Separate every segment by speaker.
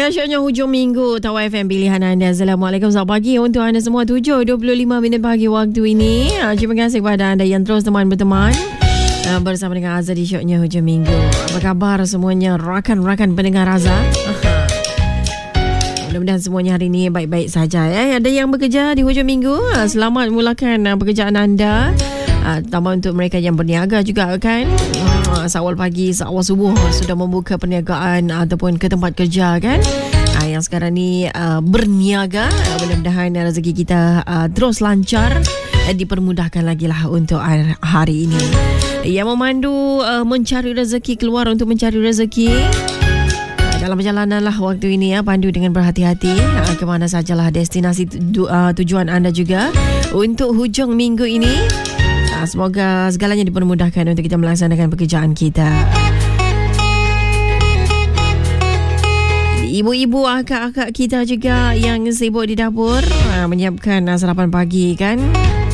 Speaker 1: Ya, syoknya hujung minggu Tawa FM pilihan anda. Assalamualaikum, selamat pagi untuk anda semua. 7.25 minit pagi waktu ini. Terima kasih kepada anda yang terus berteman bersama dengan Azhar di syoknya hujung minggu. Apa kabar semuanya rakan-rakan pendengar Azhar? Mudah-mudahan semuanya hari ini baik-baik saja ya. Ada yang bekerja di hujung minggu, selamat mulakan pekerjaan anda. Tambah untuk mereka yang berniaga juga kan, seawal pagi, seawal subuh sudah membuka perniagaan ataupun ke tempat kerja kan. Yang sekarang ni berniaga, mudah-mudahan rezeki kita terus lancar, dipermudahkan lagi lah untuk hari ini. Yang memandu mencari rezeki, keluar untuk mencari rezeki dalam perjalanan lah waktu ini ya, pandu dengan berhati-hati ke mana sajalah destinasi tujuan anda juga untuk hujung minggu ini. Semoga segalanya dipermudahkan untuk kita melaksanakan pekerjaan kita. Ibu-ibu, akak-akak kita juga yang sibuk di dapur menyiapkan sarapan pagi kan,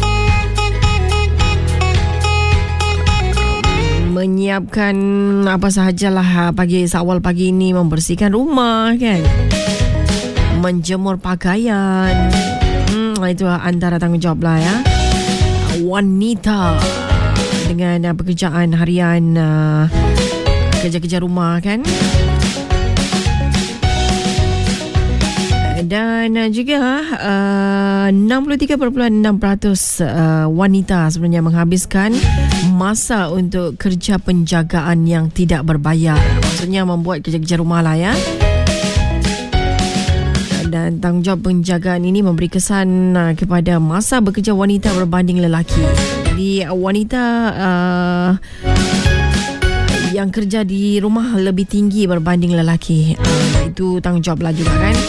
Speaker 1: menyiapkan apa sahajalah pagi, seawal pagi ini, membersihkan rumah kan, menjemur pakaian. Itu antara tanggungjawab lah ya wanita dengan pekerjaan harian, kerja-kerja rumah kan. Dan juga 63.6% wanita sebenarnya menghabiskan masa untuk kerja penjagaan yang tidak berbayar. Maksudnya membuat kerja-kerja rumah lah ya. Dan tanggungjawab penjagaan ini memberi kesan kepada masa bekerja wanita berbanding lelaki. Jadi wanita yang kerja di rumah lebih tinggi berbanding lelaki. Itu tanggungjawab lah juga kan.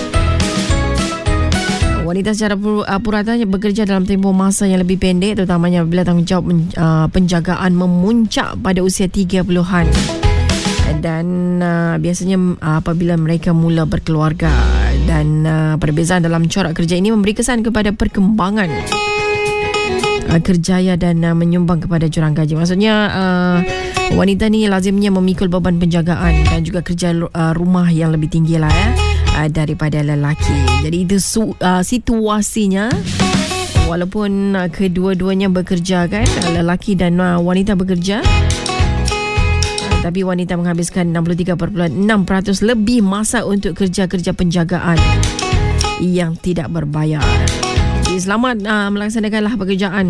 Speaker 1: Wanita secara purata bekerja dalam tempoh masa yang lebih pendek, terutamanya apabila tanggungjawab penjagaan memuncak pada usia 30-an. Dan biasanya apabila mereka mula berkeluarga. Dan perbezaan dalam corak kerja ini memberi kesan kepada perkembangan kerjaya dan menyumbang kepada jurang gaji. Maksudnya wanita ni lazimnya memikul beban penjagaan dan juga kerja rumah yang lebih tinggi lah ya, daripada lelaki. Jadi itu situasinya. Walaupun kedua-duanya bekerja kan, lelaki dan wanita bekerja, tapi wanita menghabiskan 63.6% lebih masa untuk kerja-kerja penjagaan yang tidak berbayar. Jadi selamat melaksanakanlah pekerjaan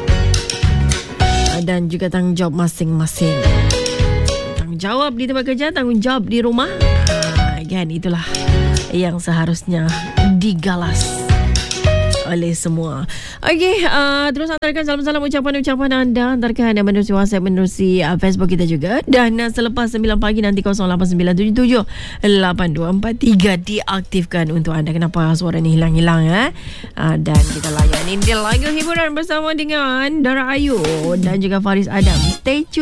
Speaker 1: dan juga tanggungjawab masing-masing. Tanggungjawab di tempat kerja, tanggungjawab di rumah, kan itulah yang seharusnya digalas oleh semua. Okey, terus hantarkan salam-salam ucapan-ucapan anda, hantarkan menerusi WhatsApp, menerusi Facebook kita juga. Dan selepas 9 pagi nanti 0897782433 diaktifkan untuk anda. Kenapa suara ni hilang-hilang dan kita layan ini lagu hiburan bersama dengan Dara Ayu dan juga Faris Adam. Stay tune.